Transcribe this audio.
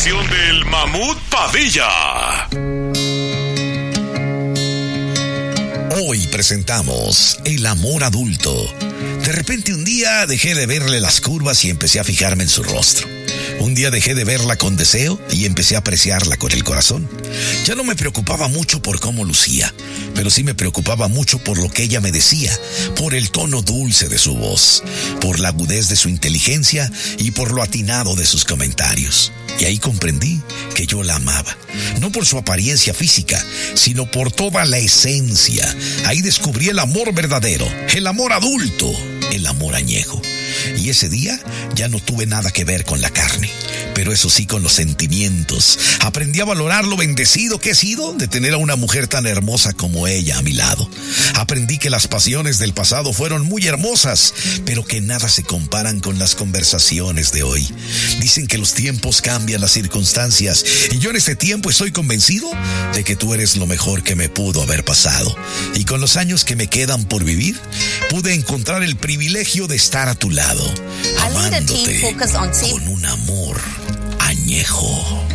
presentación del Mamut Padilla. Hoy presentamos El amor adulto. De repente un día dejé de verle las curvas y empecé a fijarme en su rostro. Un día dejé de verla con deseo y empecé a apreciarla con el corazón. Ya no me preocupaba mucho por cómo lucía, pero sí me preocupaba mucho por lo que ella me decía, por el tono dulce de su voz, por la agudez de su inteligencia y por lo atinado de sus comentarios. Y ahí comprendí que yo la amaba, no por su apariencia física, sino por toda la esencia. Ahí descubrí el amor verdadero, el amor adulto, el amor añejo. Y ese día ya no tuve nada que ver con la carne, pero eso sí con los sentimientos. Aprendí a valorar lo bendecido que he sido de tener a una mujer tan hermosa como ella a mi lado. Aprendí que las pasiones del pasado fueron muy hermosas, pero que nada se comparan con las conversaciones de hoy. Dicen que los tiempos cambian las circunstancias, y yo en este tiempo estoy convencido de que tú eres lo mejor que me pudo haber pasado. Y con los años que me quedan por vivir, pude encontrar el privilegio de estar a tu lado, amándote con un amor añejo.